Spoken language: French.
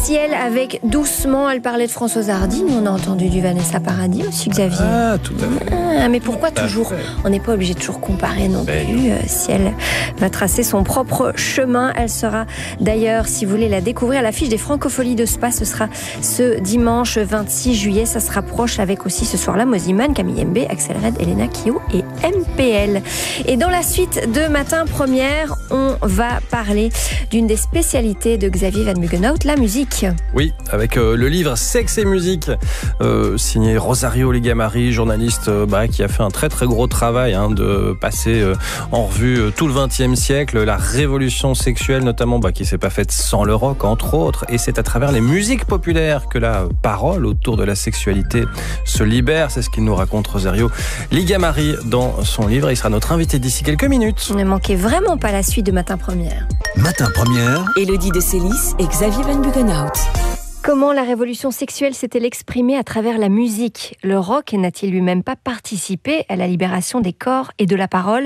Ciel avec Doucement. Elle parlait de Françoise Hardy. Nous, on a entendu du Vanessa Paradis aussi, Xavier. Ah, tout à fait. Mais pourquoi toujours? On n'est pas obligé de toujours comparer non plus. Ciel va tracer son propre chemin. Elle sera d'ailleurs, si vous voulez la découvrir, à l'affiche des Francopholies de Spa. Ce sera ce dimanche 26 juillet. Ça se rapproche avec aussi ce soir-là Moziman, Camille MB, Axel Red, Elena Kio et MPL. Et dans la suite de Matin Première, on va parler d'une des spécialités de Xavier Van Muggenhout, la musique. Oui, avec le livre Sexe et musique, signé Rosario Ligamari, journaliste qui a fait un très très gros travail de passer en revue tout le XXe siècle, la révolution sexuelle notamment qui s'est pas faite sans le rock entre autres, et c'est à travers les musiques populaires que la parole autour de la sexualité se libère. C'est ce qu'il nous raconte Rosario Ligamari dans son livre. Il sera notre invité d'ici quelques minutes. Ne manquez vraiment pas la suite de Matin Première. Matin Première, Élodie de Sélis et Xavier Van Muggenhout. Comment la révolution sexuelle s'est-elle exprimée à travers la musique? Le rock n'a-t-il lui-même pas participé à la libération des corps et de la parole?